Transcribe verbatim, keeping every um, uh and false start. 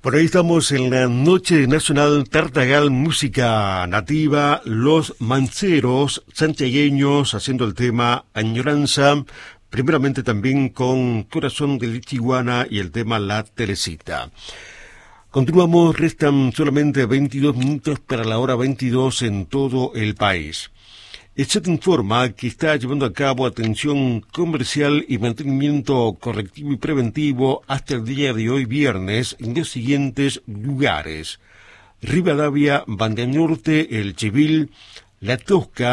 Por ahí estamos en la Noche Nacional Tartagal, música nativa, los manceros santiagueños haciendo el tema Añoranza, primeramente también con Corazón de Lichiguana y el tema La Teresita. Continuamos, restan solamente veintidós minutos para la hora veintidós en todo el país. El S E T informa que está llevando a cabo atención comercial y mantenimiento correctivo y preventivo hasta el día de hoy viernes en los siguientes lugares: Rivadavia, Banda Norte, El Chivil, La Tosca,